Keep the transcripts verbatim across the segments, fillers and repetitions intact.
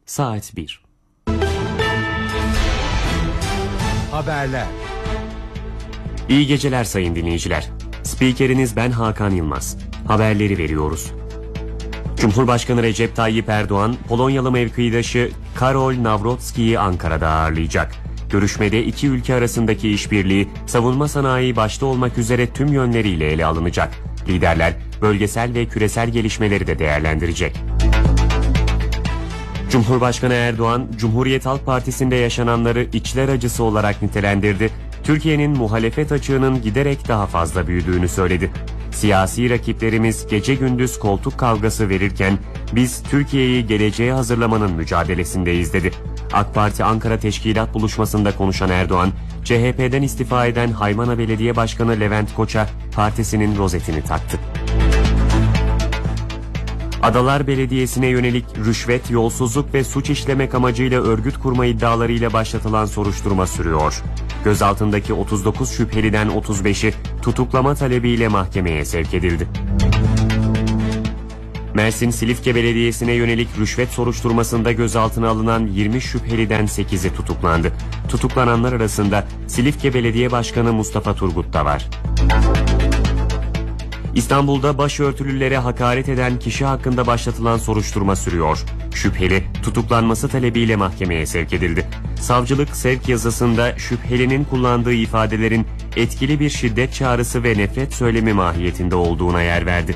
saat bir. Haberler. İyi geceler sayın dinleyiciler. Spikeriniz ben Hakan Yılmaz. Haberleri veriyoruz. Cumhurbaşkanı Recep Tayyip Erdoğan, Polonyalı mevkidaşı Karol Nawrocki'yi Ankara'da ağırlayacak. Görüşmede iki ülke arasındaki işbirliği, savunma sanayi başta olmak üzere tüm yönleriyle ele alınacak. Liderler, bölgesel ve küresel gelişmeleri de değerlendirecek. Cumhurbaşkanı Erdoğan, Cumhuriyet Halk Partisi'nde yaşananları içler acısı olarak nitelendirdi. Türkiye'nin muhalefet açığının giderek daha fazla büyüdüğünü söyledi. Siyasi rakiplerimiz gece gündüz koltuk kavgası verirken biz Türkiye'yi geleceğe hazırlamanın mücadelesindeyiz dedi. AK Parti Ankara Teşkilat Buluşması'nda konuşan Erdoğan, C H P'den istifa eden Haymana Belediye Başkanı Levent Koç'a partisinin rozetini taktı. Adalar Belediyesi'ne yönelik rüşvet, yolsuzluk ve suç işlemek amacıyla örgüt kurma iddialarıyla başlatılan soruşturma sürüyor. Gözaltındaki otuz dokuz şüpheliden otuz beşi tutuklama talebiyle mahkemeye sevk edildi. Mersin Silifke Belediyesi'ne yönelik rüşvet soruşturmasında gözaltına alınan yirmi şüpheliden sekizi tutuklandı. Tutuklananlar arasında Silifke Belediye Başkanı Mustafa Turgut da var. İstanbul'da başörtülülere hakaret eden kişi hakkında başlatılan soruşturma sürüyor. Şüpheli tutuklanması talebiyle mahkemeye sevk edildi. Savcılık sevk yazısında şüphelinin kullandığı ifadelerin etkili bir şiddet çağrısı ve nefret söylemi mahiyetinde olduğuna yer verdi.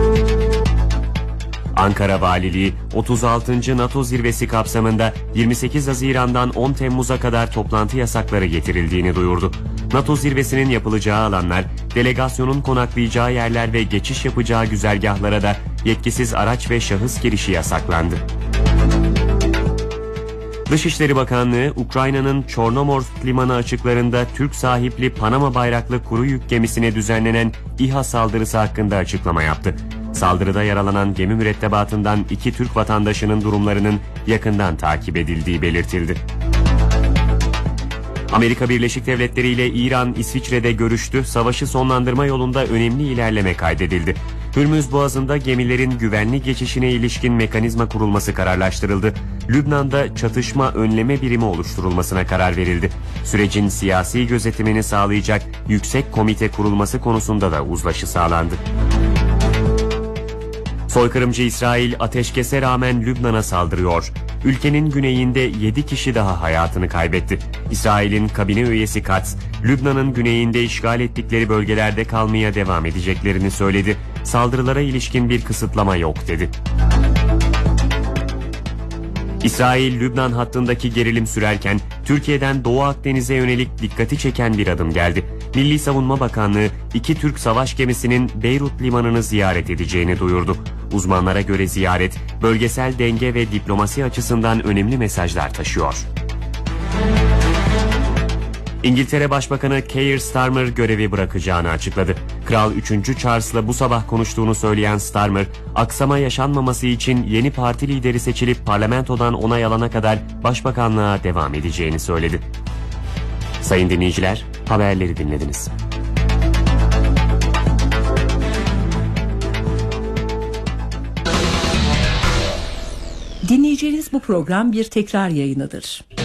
Ankara Valiliği otuz altıncı NATO zirvesi kapsamında yirmi sekiz Haziran'dan on Temmuz'a kadar toplantı yasakları getirildiğini duyurdu. NATO zirvesinin yapılacağı alanlar, delegasyonun konaklayacağı yerler ve geçiş yapacağı güzergahlara da yetkisiz araç ve şahıs girişi yasaklandı. Dışişleri Bakanlığı, Ukrayna'nın Çornomorsk limanı açıklarında Türk sahipli Panama bayraklı kuru yük gemisine düzenlenen İHA saldırısı hakkında açıklama yaptı. Saldırıda yaralanan gemi mürettebatından iki Türk vatandaşının durumlarının yakından takip edildiği belirtildi. Amerika Birleşik Devletleri ile İran, İsviçre'de görüştü. Savaşı sonlandırma yolunda önemli ilerleme kaydedildi. Hürmüz Boğazı'nda gemilerin güvenli geçişine ilişkin mekanizma kurulması kararlaştırıldı. Lübnan'da çatışma önleme birimi oluşturulmasına karar verildi. Sürecin siyasi gözetimini sağlayacak yüksek komite kurulması konusunda da uzlaşı sağlandı. Soykırımcı İsrail ateşkese rağmen Lübnan'a saldırıyor. Ülkenin güneyinde yedi kişi daha hayatını kaybetti. İsrail'in kabine üyesi Katz, Lübnan'ın güneyinde işgal ettikleri bölgelerde kalmaya devam edeceklerini söyledi. Saldırılara ilişkin bir kısıtlama yok dedi. İsrail-Lübnan hattındaki gerilim sürerken Türkiye'den Doğu Akdeniz'e yönelik dikkati çeken bir adım geldi. Milli Savunma Bakanlığı iki Türk savaş gemisinin Beyrut limanını ziyaret edeceğini duyurdu. Uzmanlara göre ziyaret bölgesel denge ve diplomasi açısından önemli mesajlar taşıyor. İngiltere Başbakanı Keir Starmer görevi bırakacağını açıkladı. Kral üçüncü Charles'la bu sabah konuştuğunu söyleyen Starmer, aksama yaşanmaması için yeni parti lideri seçilip parlamentodan onay alana kadar başbakanlığa devam edeceğini söyledi. Sayın dinleyiciler, haberleri dinlediniz. Dinleyeceğiniz bu program bir tekrar yayınıdır.